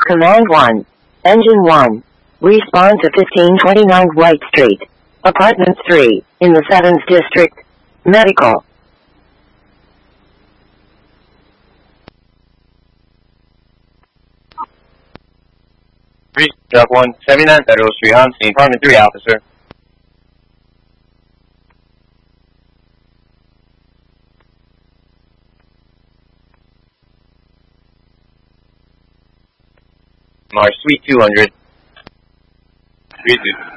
Command 1. Engine 1. Respond to 1529 White Street. Apartment 3, in the 7th District. Medical. Step 1, 79 Federal Street, on scene, Apartment 3, officer. Mars Suite 200. 3-2.